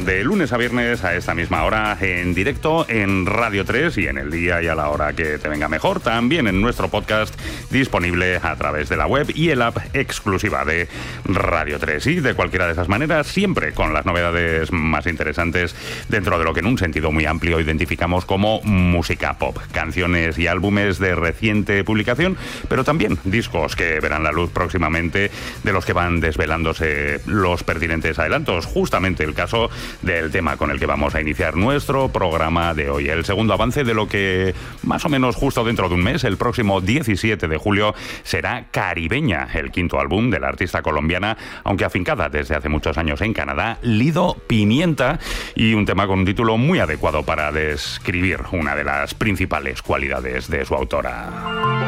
de lunes a viernes a esta misma hora en directo en Radio 3 y en el día y a la hora que te venga mejor. También en nuestro podcast disponible a través de la web y el app exclusiva de Radio 3. Y de cualquiera de esas maneras, siempre con las novedades más interesantes dentro de lo que en un sentido muy amplio identificamos como música pop. Canciones y álbumes de reciente publicación, pero también discos que verán la luz próximamente, de los que van desvelándose los pertinentes adelantos. Justamente el caso del tema con el que vamos a iniciar nuestro programa de hoy. El segundo avance de lo que más o menos justo dentro de un mes, el próximo 17 de julio, será Caribeña, el quinto álbum de la artista colombiana, aunque afincada desde hace muchos años en Canadá, Lido Pimienta, y un tema con un título muy adecuado para describir una de las principales cualidades de su autora.